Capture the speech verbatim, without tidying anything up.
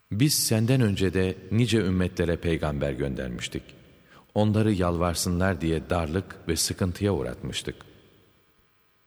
Biz senden önce de nice ümmetlere peygamber göndermiştik. Onları yalvarsınlar diye darlık ve sıkıntıya uğratmıştık.